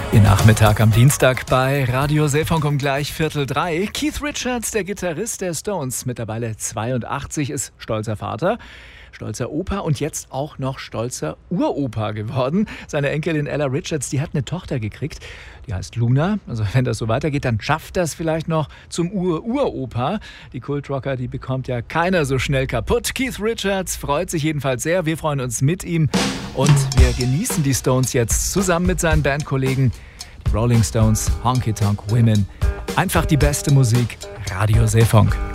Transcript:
Ihr Nachmittag am Dienstag bei Radio Seefunk um gleich 2:45. Keith Richards, der Gitarrist der Stones, mittlerweile 82, ist stolzer Vater, stolzer Opa und jetzt auch noch stolzer Uropa geworden. Seine Enkelin Ella Richards, die hat eine Tochter gekriegt, die heißt Luna. Also wenn das so weitergeht, dann schafft das vielleicht noch zum Uropa. Die Kultrocker, die bekommt ja keiner so schnell kaputt. Keith Richards freut sich jedenfalls sehr. Wir freuen uns mit ihm und wir genießen die Stones jetzt zusammen mit seinen Bandkollegen. Die Rolling Stones, Honky Tonk Women. Einfach die beste Musik. Radio Seefunk.